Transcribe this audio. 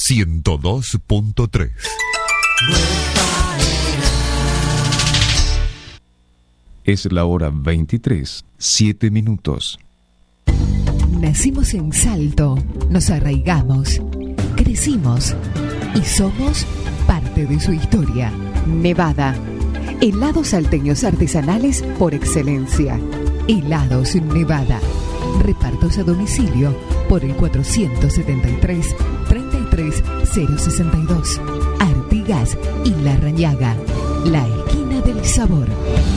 102.3. Es la hora 23, 7 minutos. Nacimos en Salto, nos arraigamos, crecimos y somos parte de su historia. Nevada, helados salteños artesanales por excelencia. Helados Nevada, repartos a domicilio por el 473-33062. Artigas y La Rañaga, la esquina del sabor.